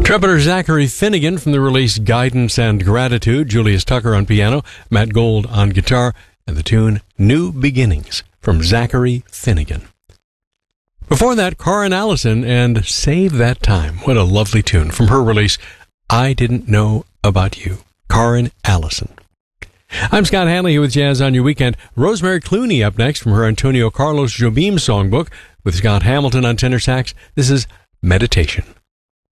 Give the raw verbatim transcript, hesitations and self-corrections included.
Trumpeter Zachary Finnegan from the release Guidance and Gratitude, Julius Tucker on piano, Matt Gold on guitar, and the tune New Beginnings from Zachary Finnegan. Before that, Karin Allison and Save That Time. What a lovely tune from her release, I Didn't Know About You. Karin Allison. I'm Scott Hanley here with Jazz on Your Weekend. Rosemary Clooney up next from her Antonio Carlos Jobim songbook with Scott Hamilton on tenor sax. This is Meditation.